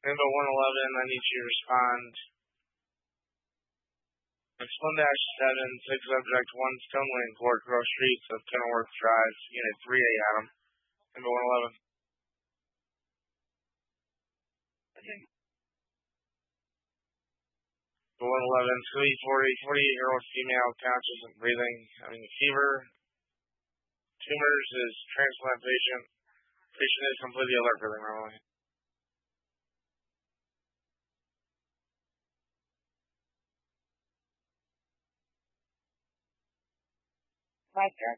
Rainbow 111, I need you to respond. X1-7, 6 subject 1 Stone Lane Court, Grove Street of Kenilworth Drive, Unit 3A, Adam. Rainbow 111. Rainbow 111, 48-year-old female, conscious and breathing, having a fever. Tumors is transplant patient. Patient is completely alert, breathing normally. Meister.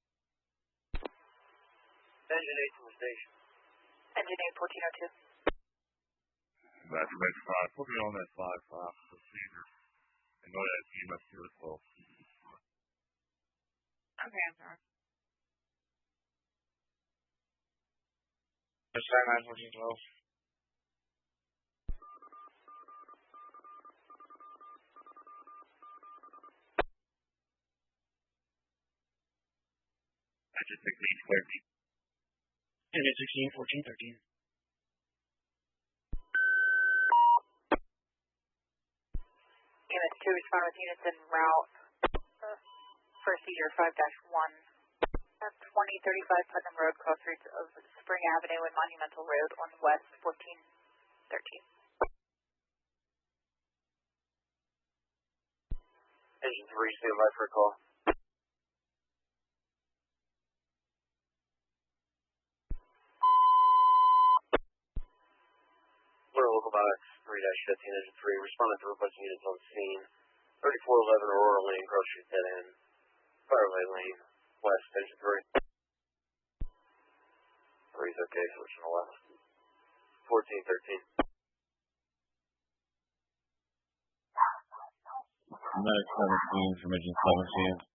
Engine 8 from the station. Engine 8, 1402. That's Med 5. Put me on that 5 procedure. I know that EMS here as well. Okay, I'm sorry. That's 9-14-12. Engine 16, 13. Engine 16, 14, 13. Unit 2, respond with units en route for Cedar 5-1. At 2035 Putnam Road, cross streets of Spring Avenue and Monumental Road on West 1413. Engine 3, stand by for a call. Local box 3-15, Engine 3, responded to request units on scene. 3411 Aurora Lane, Grove Street, dead end. Fireway Lane, West, Engine 3. 3's okay, switching to left. 1413. Medic 17 from Engine 17.